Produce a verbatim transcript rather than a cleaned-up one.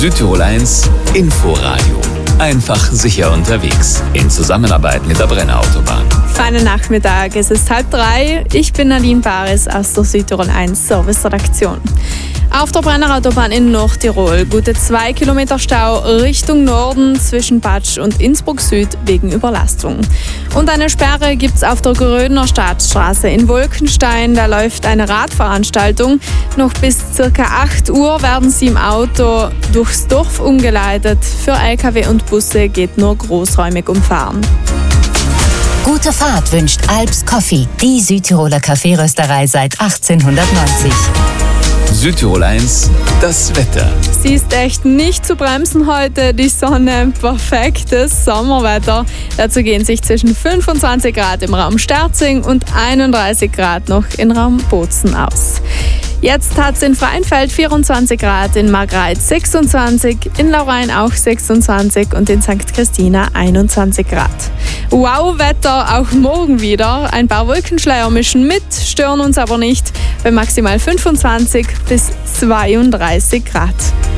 Südtirol eins Inforadio. Einfach sicher unterwegs. In Zusammenarbeit mit der Brenner Autobahn. Feinen Nachmittag, es ist halb drei. Ich bin Nadine Baris aus der Südtirol eins Service-Redaktion. Auf der Brenner Autobahn in Nordtirol gute zwei Kilometer Stau Richtung Norden zwischen Batsch und Innsbruck Süd wegen Überlastung. Und eine Sperre gibt es auf der Grödner Staatsstraße in Wolkenstein. Da läuft eine Radveranstaltung. Noch bis ca. acht Uhr werden sie im Auto durchs Dorf umgeleitet. Für L K W und Busse geht nur großräumig umfahren. Gute Fahrt wünscht Alps Coffee, die Südtiroler Kaffeerösterei seit achtzehnhundertneunzig. Südtirol eins, das Wetter. Sie ist echt nicht zu bremsen heute. Die Sonne, perfektes Sommerwetter. Dazu gehen sich zwischen fünfundzwanzig Grad im Raum Sterzing und einunddreißig Grad noch im Raum Bozen aus. Jetzt hat es in Freienfeld vierundzwanzig Grad, in Margreith sechsundzwanzig, in Laurein auch sechsundzwanzig und in Sankt Christina einundzwanzig Grad. Wow, Wetter auch morgen wieder. Ein paar Wolkenschleier mischen mit, stören uns aber nicht, bei maximal fünfundzwanzig bis zweiunddreißig Grad.